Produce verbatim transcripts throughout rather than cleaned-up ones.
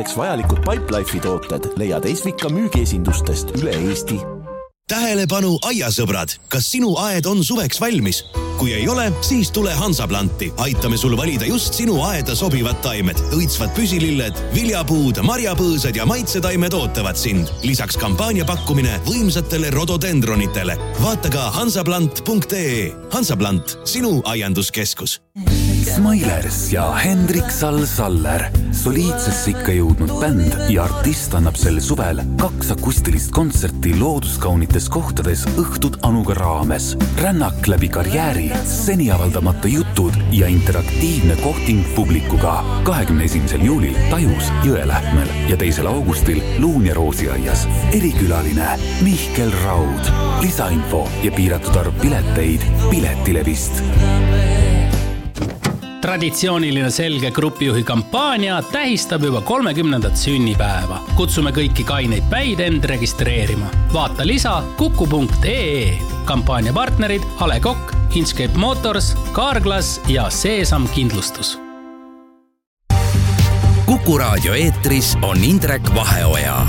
Vajalikud Pipelife'i tooted leiad Esvika müügiesindustest üle Eesti. Tähelepanu aiasõbrad, kas sinu aed on suveks valmis? Kui ei ole, siis tule Hansaplanti. Aitame sul valida just sinu aeda sobivad taimed. Õitsvad püsililled, viljapuud, marjapõõsad ja maitsetaimed ootavad sind. Lisaks kampaania pakkumine võimsatele rododendronitele. Vaata ka hansaplant punkt ee. Hansaplant, sinu aianduskeskus. Smilers ja Hendrik Sall-Saller. Soliidsesse ikka jõudnud bänd ja artist annab sel suvel kaks akustilist kontserti looduskaunites kohtades õhtud Anuga raames. Rännak läbi karjääri, seni avaldamata jutud ja interaktiivne kohting publikuga. kahekümne esimesel juulil Tajus Jõelähtmel ja teisel augustil Luun ja Roosiaias. Erikülaline Mihkel Raud. Lisainfo ja piiratud arv pileteid Piletilevist. Traditsiooniline selge grupijuhi kampaania tähistab juba kolmekümnendat sünnipäeva. Kutsume kõiki kaineid päid end registreerima. Vaata lisa kuku punkt ee. Kampaania partnerid A Le Coq, Inkscape Motors, Carglass ja Seesam Kindlustus. Kuku raadio eetris on Indrek Vaheoja.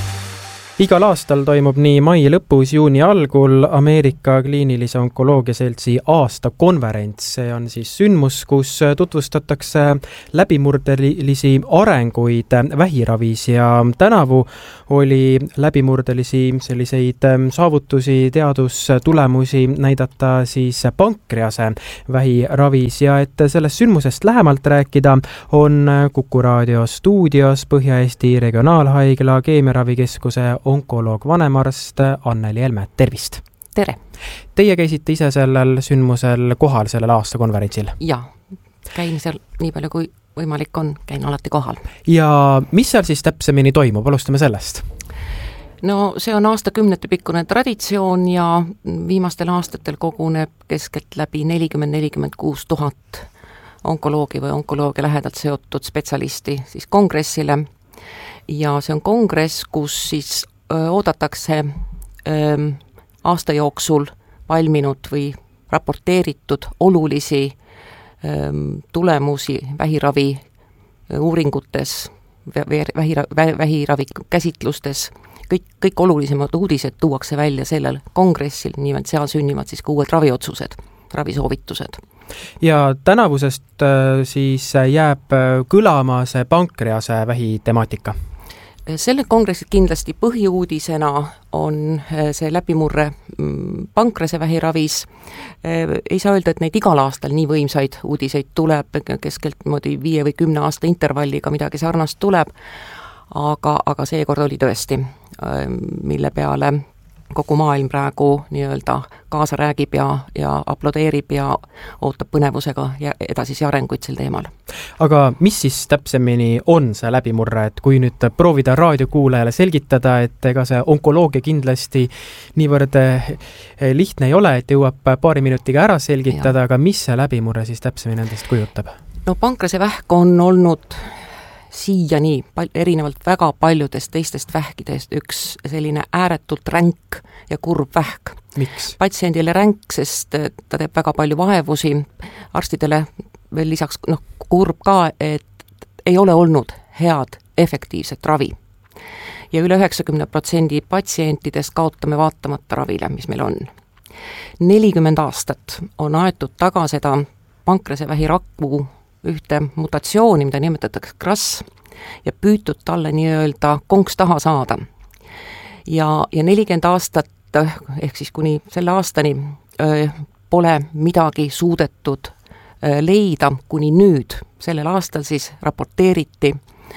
Igal aastal toimub nii mai lõpus juuni algul Ameerika kliinilise onkoloogia seltsi aastakonverents. See on siis sündmus, kus tutvustatakse läbimurdelisi arenguid vähiravis ja tänavu oli läbimurdelisi selliseid saavutusi, teadustulemusi näidata siis pankrease vähiravis ja et sellest sündmusest lähemalt rääkida on Kuku raadio stuudios Põhja-Eesti Regionaalhaigla keemiaravikeskuse onkoloog vanemarst Anneli Helme. Tervist! Tere! Teie käisite ise sellel sündmusel kohal sellel aastakonverentsil? Jaa, käin seal nii palju kui võimalik on, käin alati kohal. Ja mis seal siis täpsemini toimub? Alustame sellest. No see on aastakümnete pikkune traditsioon ja viimastel aastatel koguneb keskelt läbi nelikümmend nelikümmend kuus tuhat onkoloogi või onkoloogia lähedalt seotud spetsialisti siis kongressile. Ja see on kongress, kus siis öö, oodatakse öö, aasta jooksul valminud või raporteeritud olulisi öö, tulemusi vähiravi uuringutes, vähira, vähiravi käsitlustes. Kõik, kõik olulisemad uudised tuuakse välja sellel kongressil, nimelt seal sünnivad siis ka uued raviotsused, ravisoovitused. Ja tänavusest siis jääb kõlama see pankrease vähi temaatika? Selle kongressil kindlasti põhiuudisena on see läbimurre pankrease vähiravis. Ei saa öelda, et neid igal aastal nii võimsaid uudiseid tuleb, keskelt moodi viie või kümne aasta intervalliga midagi sarnast tuleb, aga, aga seekord oli tõesti, mille peale kogu maailm praegu nii-öelda kaasa räägib ja, ja aplodeerib ja ootab põnevusega ja edasisi arenguid sel teemal. Aga mis siis täpsemini on see läbimurre, et kui nüüd proovida raadiokuulajale selgitada, et ega see onkoloogia kindlasti niivõrd lihtne ei ole, et jõuab paari minutiga ära selgitada, ja. Aga mis see läbimurre siis täpsemini nendest kujutab? No pankrease vähk on olnud siiani erinevalt väga paljudest teistest vähkidest üks selline ääretult ränk ja kurb vähk. Miks? Patsiendile ränk, sest ta teeb väga palju vaevusi, arstidele veel lisaks noh, kurb ka, et ei ole olnud head efektiivset ravi. Ja üle üheksakümne protsendi patsientidest kaotame vaatamata ravile, mis meil on. nelikümmend aastat on aetud taga seda pankrease vähirakku ühte mutatsiooni, mida nimetatakse K R A S ja püütud talle nii-öelda konks taha saada. Ja, ja nelikümmend aastat, ehk siis kuni selle aastani, pole midagi suudetud leida, kuni nüüd, sellel aastal siis raporteeriti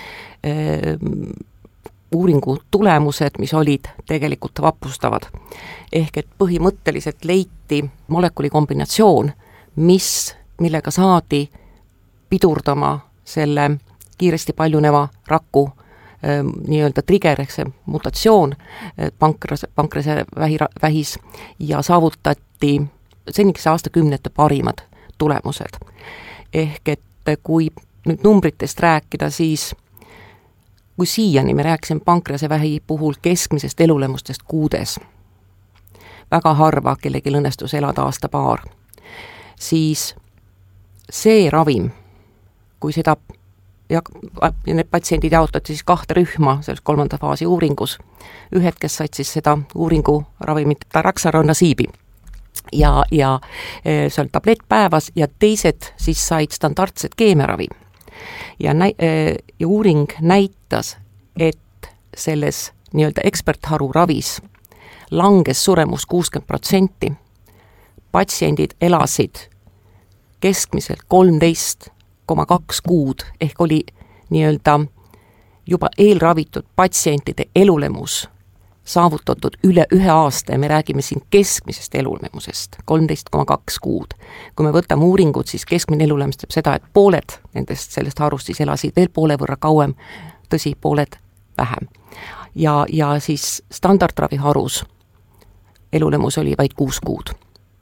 uuringu tulemused, mis olid tegelikult vapustavad. Ehk et põhimõtteliselt leiti molekuli kombinatsioon, mis, millega saadi pidurdama selle kiiresti paljuneva raku äh, nii-öelda trigger, ehk see mutatsioon äh, pankrease, pankrease vähi, vähis ja saavutati senikese aastakümnete parimad tulemused. Ehk et kui nüüd numbritest rääkida, siis kui siiani me rääkisime pankrease vähi puhul keskmisest elulemustest kuudes, väga harva kellegi õnnestus elada aasta paar, siis see ravim, kui seda ja, ja need patsiendid jaotati siis kahte rühma selles kolmanda faasi uuringus. Ühed, kes said siis seda uuringu ravimit Taraxaronasiibi ja, ja see oli tablett päevas ja teised siis said standardset keemiaravi. Ja, näi, ja uuring näitas, et selles nii-öelda ekspertharu ravis langes suremus kuuskümmend protsenti, patsiendid elasid keskmiselt kolmteist koma kaks kuud, ehk oli nii-öelda juba eelravitud patsientide elulemus saavutatud üle ühe aasta ja me räägime siin keskmisest elulemusest, kolmteist koma kaks kuud. Kui me võtame uuringud, siis keskmine elulemus teeb seda, et pooled nendest sellest harust siis elasid veel poole võrra kauem, tõsi, pooled vähem. Ja, ja siis standardravi harus elulemus oli vaid kuus kuud.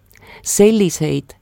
Selliseid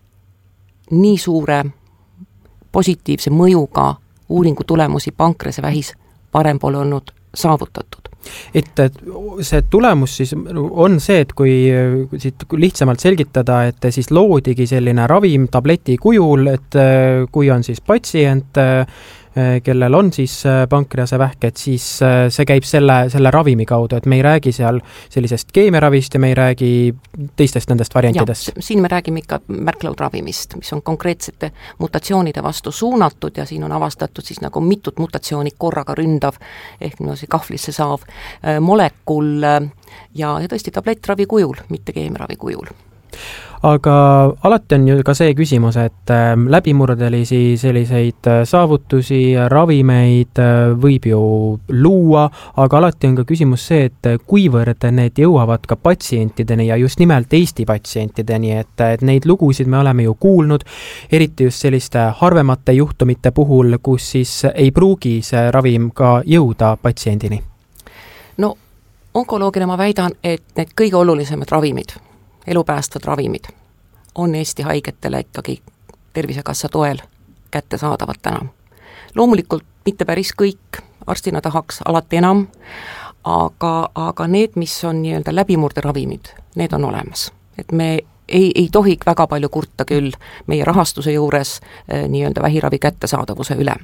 nii suure positiivse mõjuga uuringu tulemusi pankrase vähis varem pole olnud saavutatud. Et see tulemus siis on see, et kui siit lihtsamalt selgitada, et siis loodigi selline ravim tableti kujul, et kui on siis patsient, kellel on siis pankreasevähk, et siis see käib selle, selle ravimi kaudu, et me ei räägi seal sellisest keemiaravist ja me ei räägi teistest nendest variantidest. Ja, siin me räägime ikka märklaudravimist, mis on konkreetsete mutatsioonide vastu suunatud ja siin on avastatud siis nagu mitut mutatsiooni korraga ründav, ehk no see kahvlisse saav molekul ja, ja tõesti tablettravi kujul, mitte keemiaravi kujul. Aga alati on ju ka see küsimus, et läbimurdelisi selliseid saavutusi, ravimeid võib ju luua, aga alati on ka küsimus see, et kuivõrd need jõuavad ka patsientideni ja just nimelt Eesti patsientideni, et, et neid lugusid me oleme ju kuulnud, eriti just selliste harvemate juhtumite puhul, kus siis ei pruugi see ravim ka jõuda patsiendini. No onkoloogina ma väidan, et need kõige olulisemad ravimid, elupäästvad ravimid on Eesti haigetele ikkagi Tervisekassa toel kättesaadavad täna. Loomulikult mitte päris kõik, arstina tahaks alati enam, aga, aga need, mis on nii-öelda läbimurderavimid, need on olemas. Et me ei, ei tohi väga palju kurta küll meie rahastuse juures eh, nii-öelda vähiravi kättesaadavuse üle.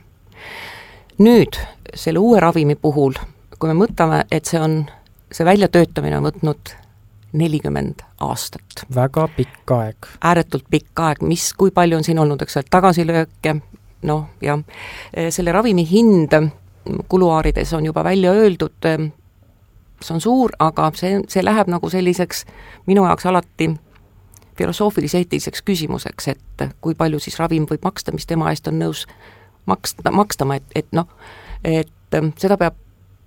Nüüd, selle uue ravimi puhul, kui me mõtleme, et see on, see väljatöötamine on võtnud nelikümmend aastat. Väga pikk aeg. Ääretult pikk aeg, mis, kui palju on siin olnud, eks ole, tagasilööke, noh, ja selle ravimi hind kuluaarides on juba välja öeldud, see on suur, aga see, see läheb nagu selliseks minu jaoks alati filosoofilis-eetiliseks küsimuseks, et kui palju siis ravim võib maksta, mis tema eest on nõus maksta, makstama, et, et noh, et seda peab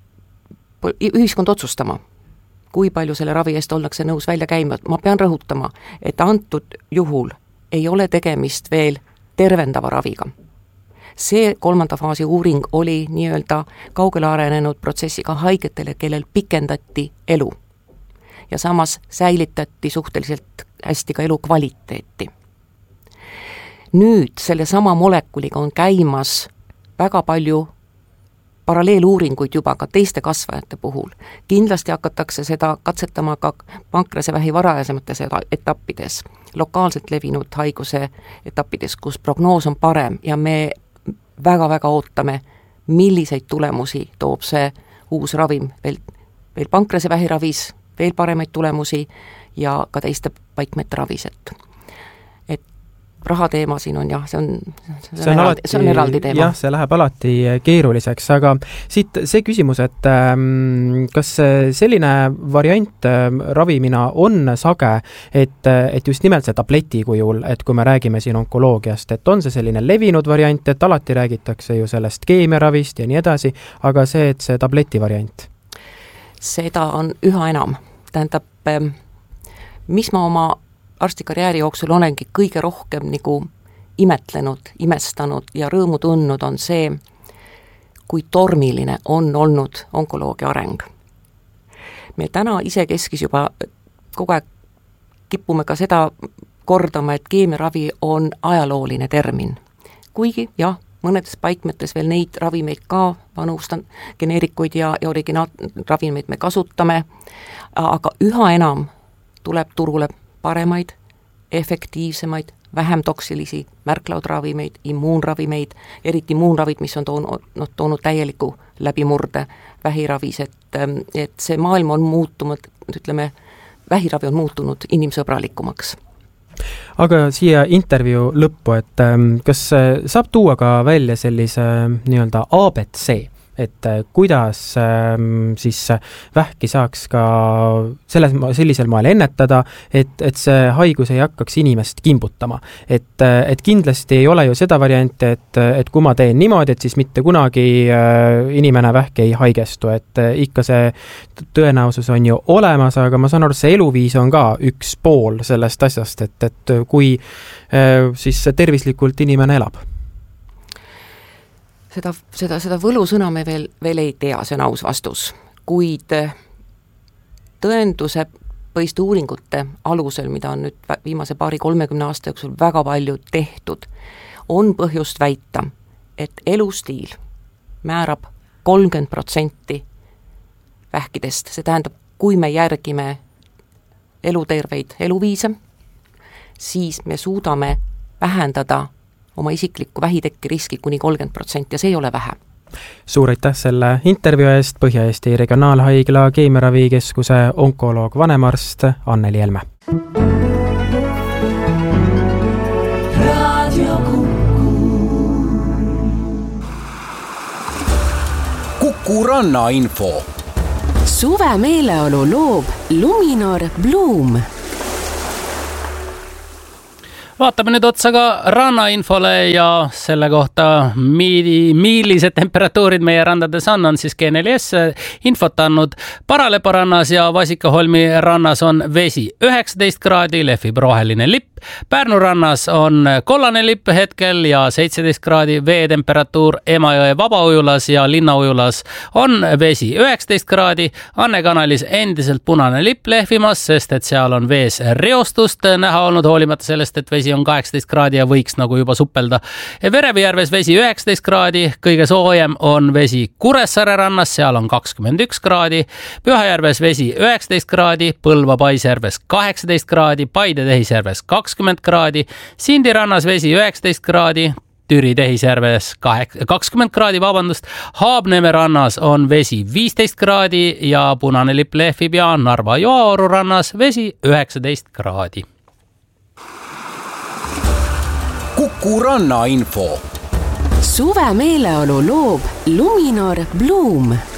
ühiskond otsustama, kui palju selle ravi eest ollakse nõus välja käima. Ma pean rõhutama, et antud juhul ei ole tegemist veel tervendava raviga. See kolmanda faasi uuring oli nii-öelda kaugele arenenud protsessiga haigetele, kellel pikendati elu. Ja samas säilitati suhteliselt hästi ka elu kvaliteeti. Nüüd selle sama molekuliga on käimas väga palju paralleeluuringuid juba ka teiste kasvajate puhul. Kindlasti hakatakse seda katsetama ka pankrasevähi varajasemates etappides, lokaalselt levinud haiguse etappides, kus prognoos on parem ja me väga-väga ootame, milliseid tulemusi toob see uus ravim veel, veel pankrasevähi ravis, veel paremaid tulemusi ja ka teiste paikmete raviset. Rahateema siin on jah, see on, see on, see on, eraldi, alati, see on eraldi teema. Jah, see läheb alati keeruliseks, aga siit see küsimus, et ähm, kas selline variant ähm, ravimina on sage, et, et just nimelt see tableti kujul, et kui me räägime siin onkoloogiast, et on see selline levinud variant, et alati räägitakse ju sellest keemiaravist ja nii edasi, aga see, et see tableti variant? Seda on üha enam. Tähendab, mis ma oma arstikarjääri jooksul olengi kõige rohkem nagu imetlenud, imestanud ja rõõmu tundnud on see, kui tormiline on olnud onkoloogia areng. Me täna isekeskis juba kogu aeg kipume ka seda kordama, et keemiaravi on ajalooline termin. Kuigi jah, mõnedes paikmetes veel neid ravimeid ka, vanustan geneerikuid ja, ja originaalravimeid me kasutame, aga üha enam tuleb turule paremaid, efektiivsemaid, vähem toksilisi märklaudravimeid, immuunravimeid, eriti immuunravid, mis on toonud, no, toonud täieliku läbimurde vähiravis, et, et see maailm on muutunud, ütleme, vähiravi on muutunud inimsõbralikumaks. Aga siia intervjuu lõppu, et kas saab tuua ka välja sellise nii-öelda A B C, et kuidas siis vähki saaks ka selles, sellisel moel ennetada, et, et see haigus ei hakkaks inimest kimbutama. Et, et kindlasti ei ole ju seda varianti, et, et kui ma teen niimoodi, et siis mitte kunagi inimene vähki ei haigestu, et ikka see tõenäosus on ju olemas, aga ma saan aru, see eluviis on ka üks pool sellest asjast, et, et kui siis tervislikult inimene elab. Seda, seda, seda võlusõna me veel, veel ei tea, see on aus vastus, kuid tõenduse põhiste uuringute alusel, mida on nüüd viimase paari kolmekümne aasta jooksul väga palju tehtud, on põhjust väita, et elustiil määrab kolmkümmend protsenti vähkidest, see tähendab, kui me järgime eluterveid eluviise, siis me suudame vähendada oma isiklikku vähitekki riski kuni kolmkümmend protsenti ja see ei ole vähe. Suur aitäh selle intervjuu eest Põhja-Eesti Regionaalhaigla keemiaravikeskuse onkoloog vanemarst Anneli Helme. Kuku Ranna info. Suve meeleolu loob Luminor Bloom. Vaatame nüüd otsa ka rannainfole ja selle kohta, millised temperatuurid meie randades on, on siis G neli S infot andnud. Paralepa rannas ja Vasikaholmi rannas on vesi üheksateist kraadi, lehvib roheline lipp. Pärnu rannas on kollane lipp hetkel ja seitseteist kraadi veetemperatuur. Emajõe vabaujulas ja linnaujulas on vesi üheksateist kraadi. Anne kanalis endiselt punane lipp lehvimas, sest et seal on vees reostust näha olnud, hoolimata sellest, et vesi on kaheksateist kraadi ja võiks nagu juba suppelda. Verevijärves vesi üheksateist kraadi, kõige soojem on vesi Kuressaare rannas, seal on kakskümmend üks kraadi, Pühajärves vesi üheksateist kraadi, Põlva Paisjärves kaheksateist kraadi, Paide Tehisjärves kakskümmend kraadi, Sindi rannas vesi üheksateist kraadi, Türi Tehisjärves kakskümmend kraadi, vabandust, Haabneme rannas on vesi viisteist kraadi ja punane lipp lehvib ja Narva Joaoru rannas vesi üheksateist kraadi. Kuku Ranna info. Suve meeleolu loob Luminor Bloom.